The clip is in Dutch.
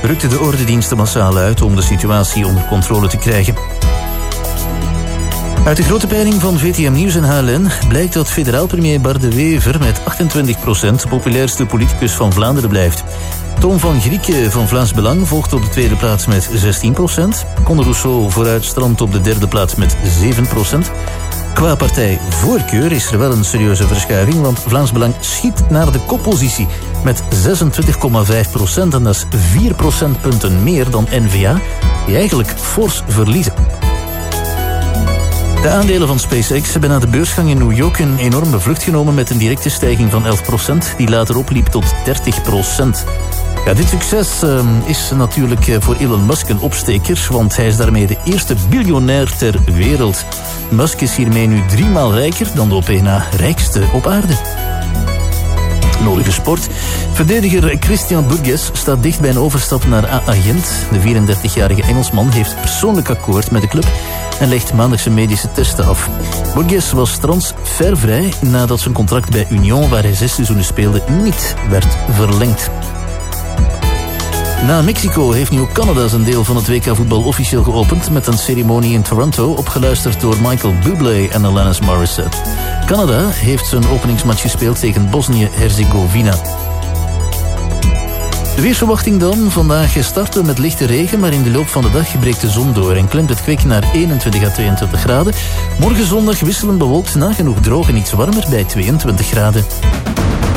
rukten de ordendiensten massaal uit om de situatie onder controle te krijgen. Uit de grote peiling van VTM Nieuws en HLN blijkt dat federaal premier Bart De Wever met 28% de populairste politicus van Vlaanderen blijft. Tom van Grieken van Vlaams Belang volgt op de tweede plaats met 16%. Conor Rousseau vooruit strandt op de derde plaats met 7%. Qua partijvoorkeur is er wel een serieuze verschuiving, want Vlaams Belang schiet naar de koppositie met 26,5%. En dat is 4 procentpunten meer dan N-VA, die eigenlijk fors verliezen. De aandelen van SpaceX hebben na de beursgang in New York een enorme vlucht genomen met een directe stijging van 11%, die later opliep tot 30%. Ja, dit succes is natuurlijk voor Elon Musk een opsteker, want hij is daarmee de eerste biljonair ter wereld. Musk is hiermee nu 3 maal rijker dan de op één na rijkste op aarde. Nodige sport. Verdediger Christian Burgess staat dicht bij een overstap naar AA Gent. De 34-jarige Engelsman heeft persoonlijk akkoord met de club en legt maandag zijn medische testen af. Burgess was transfervrij nadat zijn contract bij Union, waar hij 6 seizoenen speelde, niet werd verlengd. Na Mexico heeft nu ook Canada zijn deel van het WK-voetbal officieel geopend met een ceremonie in Toronto, opgeluisterd door Michael Bublé en Alanis Morissette. Canada heeft zijn openingsmatch gespeeld tegen Bosnië-Herzegovina. De weersverwachting dan. Vandaag starten met lichte regen, maar in de loop van de dag breekt de zon door en klimt het kwik naar 21 à 22 graden. Morgen zondag wisselend bewolkt, nagenoeg droog en iets warmer bij 22 graden.